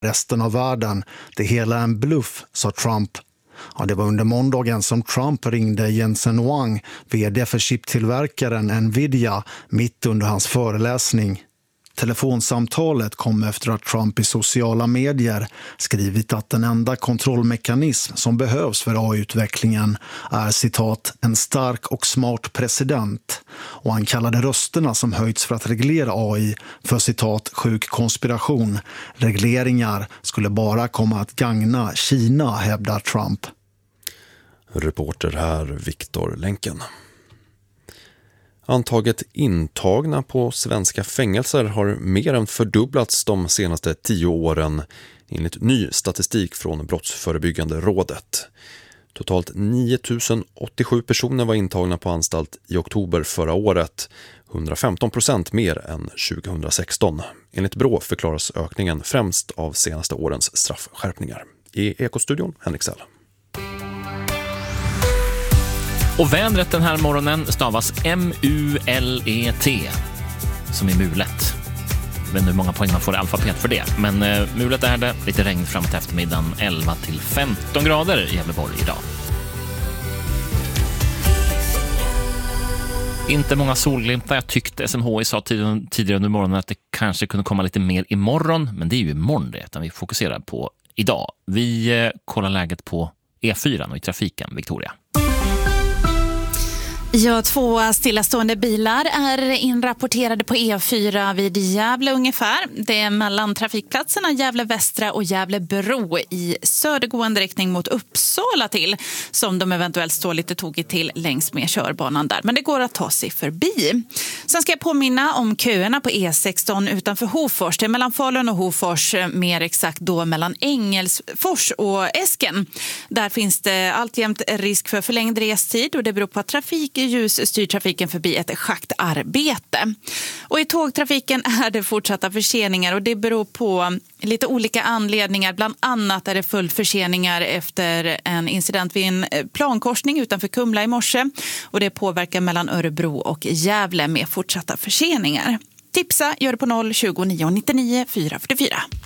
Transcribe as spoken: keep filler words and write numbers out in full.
resten av världen. Det hela är en bluff, sa Trump. Ja, det var under måndagen som Trump ringde Jensen Huang, vd för chiptillverkaren Nvidia, mitt under hans föreläsning. Telefonsamtalet kom efter att Trump i sociala medier skrivit att den enda kontrollmekanism som behövs för A I-utvecklingen är citat en stark och smart president. Och han kallade rösterna som höjts för att reglera A I för citat sjuk konspiration. Regleringar skulle bara komma att gagna Kina, hävdar Trump. Reporter här Viktor Länken. Antaget intagna på svenska fängelser har mer än fördubblats de senaste tio åren enligt ny statistik från Brottsförebyggande rådet. Totalt nio tusen åttiosju personer var intagna på anstalt i oktober förra året, hundrafemton procent mer än tjugohundrasexton. Enligt Brå förklaras ökningen främst av senaste årens straffskärpningar. I Ekostudion, Henrik Sell. Och vädret den här morgonen stavas M U L E T, som är mulet. Jag vet inte hur många poäng man får i alfabet för det. Men eh, mulet är det, lite regn framåt eftermiddagen, elva till femton grader i Gävleborg idag. Inte många solglimtar. Jag tyckte S M H I sa tidigare under morgonen att det kanske kunde komma lite mer imorgon. Men det är ju imorgon det, utan vi fokuserar på idag. Vi eh, kollar läget på E fyra och i trafiken, Victoria. Ja, två stillastående bilar är inrapporterade på E fyra vid Gävle ungefär. Det är mellan trafikplatserna Gävle Västra och Gävlebro i södergående riktning mot Uppsala till, som de eventuellt står lite tokigt till längs med körbanan där. Men det går att ta sig förbi. Sen ska jag påminna om köerna på E sexton utanför Hofors. Det är mellan Falun och Hofors, mer exakt då mellan Engelsfors och Esken. Där finns det alltjämt risk för förlängd restid och det beror på att trafik ljus styr trafiken förbi ett schaktarbete. Och i tågtrafiken är det fortsatta förseningar och det beror på lite olika anledningar. Bland annat är det full förseningar efter en incident vid en plankorsning utanför Kumla i morse. Och det påverkar mellan Örebro och Gävle med fortsatta förseningar. Tipsa gör det på noll tjugo nio nittionio fyra fyrtiofyra.